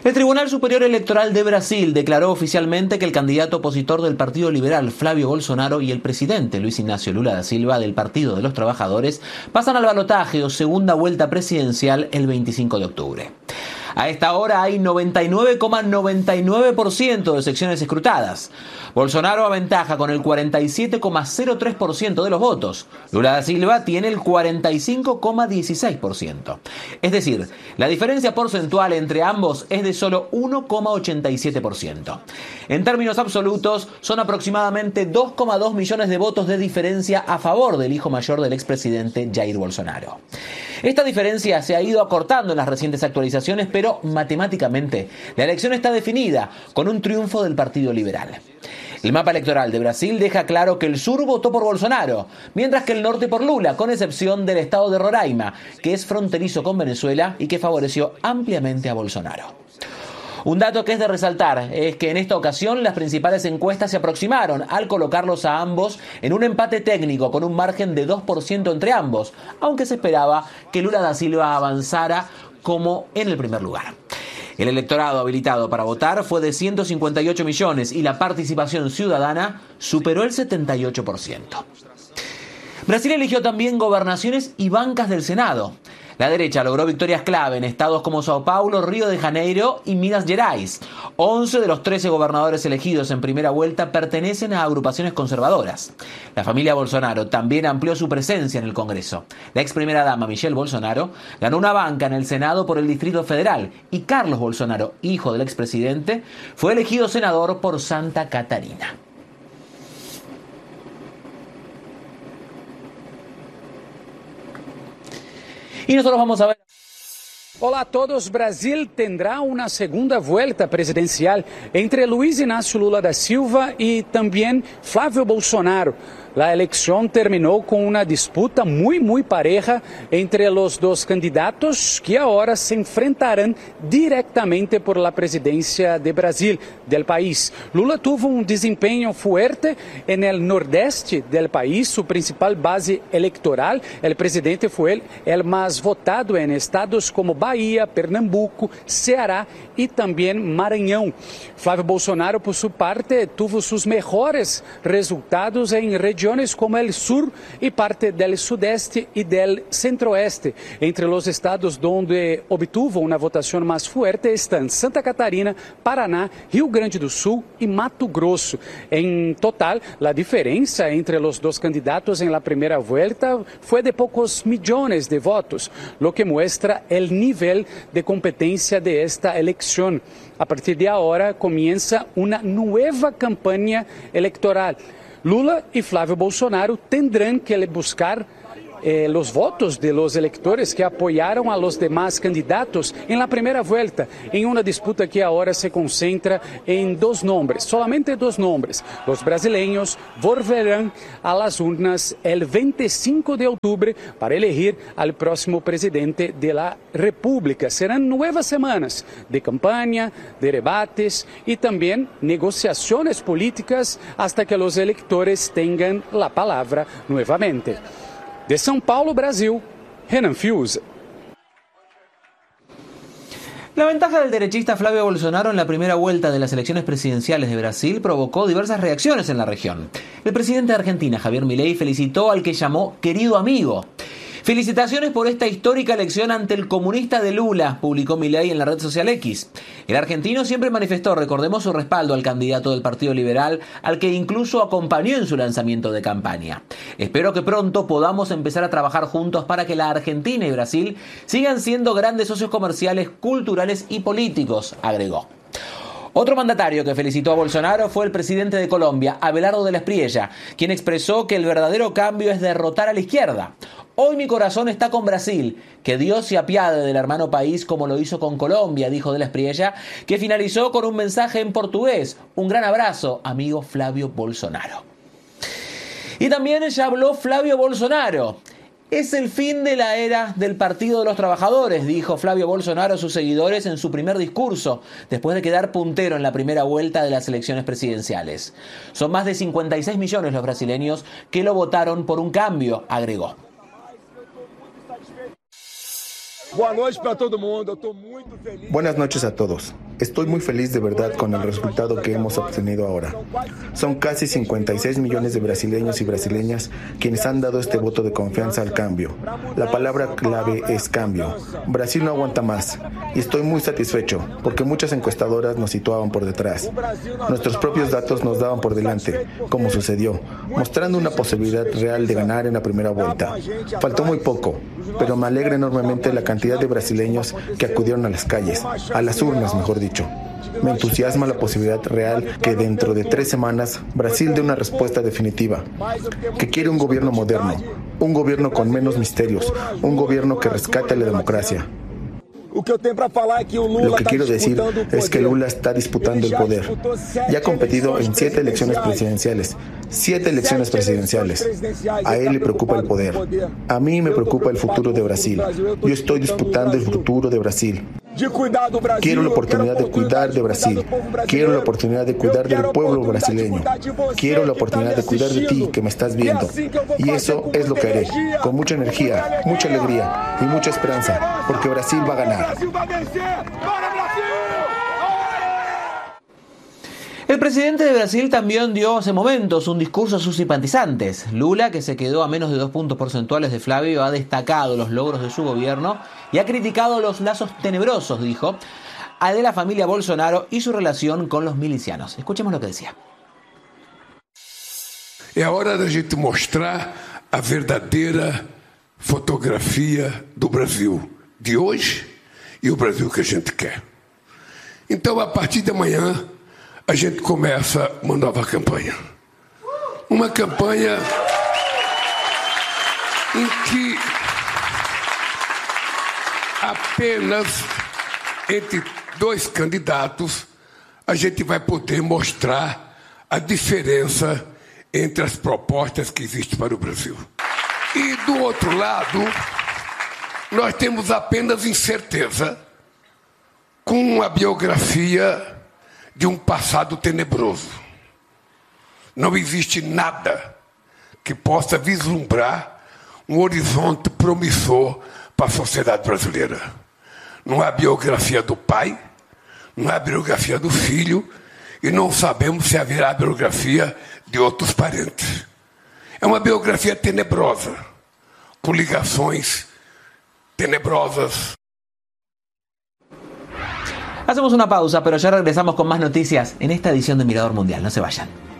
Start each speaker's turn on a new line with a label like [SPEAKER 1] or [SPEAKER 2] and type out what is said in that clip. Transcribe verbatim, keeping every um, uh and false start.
[SPEAKER 1] El Tribunal Superior Electoral de Brasil declaró oficialmente que el candidato opositor del Partido Liberal, Flávio Bolsonaro, y el presidente Luis Ignacio Lula da Silva del Partido de los Trabajadores pasan al balotaje o segunda vuelta presidencial el veinticinco de octubre. A esta hora hay noventa y nueve coma noventa y nueve por ciento de secciones escrutadas. Bolsonaro aventaja con el cuarenta y siete coma cero tres por ciento de los votos. Lula da Silva tiene el cuarenta y cinco coma dieciséis por ciento. Es decir, la diferencia porcentual entre ambos es de solo uno coma ochenta y siete por ciento. En términos absolutos, son aproximadamente dos coma dos millones de votos de diferencia a favor del hijo mayor del expresidente Jair Bolsonaro. Esta diferencia se ha ido acortando en las recientes actualizaciones, pero matemáticamente la elección está definida con un triunfo del Partido Liberal. El mapa electoral de Brasil deja claro que el sur votó por Bolsonaro, mientras que el norte por Lula, con excepción del estado de Roraima, que es fronterizo con Venezuela y que favoreció ampliamente a Bolsonaro. Un dato que es de resaltar es que en esta ocasión las principales encuestas se aproximaron al colocarlos a ambos en un empate técnico con un margen de dos por ciento entre ambos, aunque se esperaba que Lula da Silva avanzara como en el primer lugar. El electorado habilitado para votar fue de ciento cincuenta y ocho millones y la participación ciudadana superó el setenta y ocho por ciento. Brasil eligió también gobernaciones y bancas del Senado. La derecha logró victorias clave en estados como Sao Paulo, Río de Janeiro y Minas Gerais. once de los trece gobernadores elegidos en primera vuelta pertenecen a agrupaciones conservadoras. La familia Bolsonaro también amplió su presencia en el Congreso. La ex primera dama Michelle Bolsonaro ganó una banca en el Senado por el Distrito Federal y Carlos Bolsonaro, hijo del expresidente, fue elegido senador por Santa Catarina. Y nosotros vamos a ver.
[SPEAKER 2] Olá a todos. Brasil tendrá uma segunda vuelta presidencial entre Luiz Inácio Lula da Silva e também Flávio Bolsonaro. La elección terminó con una disputa muy muy pareja entre los dos candidatos que ahora se enfrentarán directamente por la presidencia de Brasil, del país. Lula tuvo un desempeño fuerte en el nordeste del país, su principal base electoral. El presidente fue el, el más votado en estados como Bahía, Pernambuco, Ceará y también Maranhão. Flávio Bolsonaro, por su parte, tuvo sus mejores resultados en regiones como el sur y parte del sudeste y del centro-oeste. Entre los estados donde obtuvo una votación más fuerte están Santa Catarina, Paraná, Rio Grande do Sul y Mato Grosso. En total, la diferencia entre los dos candidatos en la primera vuelta fue de pocos millones de votos, lo que muestra el nivel de competencia de esta elección. A partir de ahora comienza una nueva campaña electoral. Lula y Flávio Bolsonaro tendrán que buscar eh, los votos de los electores que apoyaron a los demás candidatos en la primera vuelta, en una disputa que ahora se concentra en dos nombres, solamente dos nombres. Los brasileños volverán a las urnas el veinticinco de octubre para elegir al próximo presidente de la República. Serán nuevas semanas de campaña, de debates y también negociaciones políticas hasta que los electores tengan la palabra nuevamente. De São Paulo, Brasil, Renan Fiuza.
[SPEAKER 1] La ventaja del derechista Flávio Bolsonaro en la primera vuelta de las elecciones presidenciales de Brasil provocó diversas reacciones en la región. El presidente de Argentina, Javier Milei, felicitó al que llamó querido amigo. Felicitaciones por esta histórica elección ante el comunista de Lula, publicó Milei en la red social X. El argentino siempre manifestó, recordemos, su respaldo al candidato del Partido Liberal, al que incluso acompañó en su lanzamiento de campaña. Espero que pronto podamos empezar a trabajar juntos para que la Argentina y Brasil sigan siendo grandes socios comerciales, culturales y políticos, agregó. Otro mandatario que felicitó a Bolsonaro fue el presidente de Colombia, Abelardo de la Espriella, quien expresó que el verdadero cambio es derrotar a la izquierda. Hoy mi corazón está con Brasil, que Dios se apiade del hermano país como lo hizo con Colombia, dijo de la Espriella, que finalizó con un mensaje en portugués. Un gran abrazo, amigo Flávio Bolsonaro. Y también ya habló Flávio Bolsonaro. Es el fin de la era del Partido de los Trabajadores, dijo Flávio Bolsonaro a sus seguidores en su primer discurso, después de quedar puntero en la primera vuelta de las elecciones presidenciales. Son más de cincuenta y seis millones los brasileños que lo votaron por un cambio, agregó.
[SPEAKER 3] Buenas noches a todos. Estoy muy feliz de verdad con el resultado que hemos obtenido ahora. Son casi cincuenta y seis millones de brasileños y brasileñas quienes han dado este voto de confianza al cambio. La palabra clave es cambio. Brasil no aguanta más y estoy muy satisfecho porque muchas encuestadoras nos situaban por detrás. Nuestros propios datos nos daban por delante, como sucedió, mostrando una posibilidad real de ganar en la primera vuelta. Faltó muy poco, pero me alegra enormemente la cantidad de brasileños que acudieron a las calles, a las urnas, mejor dicho. Me entusiasma la posibilidad real que dentro de tres semanas Brasil dé una respuesta definitiva, que quiere un gobierno moderno, un gobierno con menos misterios, un gobierno que rescate la democracia. Lo que quiero decir es que Lula está disputando el poder. Ya ha competido en siete elecciones presidenciales. Siete elecciones presidenciales. A él le preocupa el poder. A mí me preocupa el futuro de Brasil. Yo estoy disputando el futuro de Brasil. Quiero la oportunidad de cuidar de Brasil. Quiero la oportunidad de cuidar del pueblo brasileño. Quiero la oportunidad de cuidar de ti que me estás viendo. Y eso es lo que haré, con mucha energía, mucha alegría y mucha esperanza, porque Brasil va a ganar.
[SPEAKER 1] El presidente de Brasil también dio hace momentos un discurso a sus simpatizantes. Lula, que se quedó a menos de dos puntos porcentuales de Flavio, ha destacado los logros de su gobierno y ha criticado los lazos tenebrosos, dijo, a de la familia Bolsonaro y su relación con los milicianos. Escuchemos lo que decía.
[SPEAKER 4] É hora da gente mostrar a verdadeira fotografia do Brasil de hoje e o Brasil que a gente quer. Então, a partir de amanhã, a gente começa uma nova campanha. Uma campanha em que apenas entre dois candidatos a gente vai poder mostrar a diferença entre as propostas que existem para o Brasil. E do outro lado, nós temos apenas incerteza com a biografia de um passado tenebroso. Não existe nada que possa vislumbrar um horizonte promissor para a sociedade brasileira. Não há biografia do pai, não há biografia do filho e não sabemos se haverá biografia de outros parentes. É uma biografia tenebrosa, com ligações tenebrosas.
[SPEAKER 1] Hacemos una pausa, pero ya regresamos con más noticias en esta edición de Mirador Mundial. No se vayan.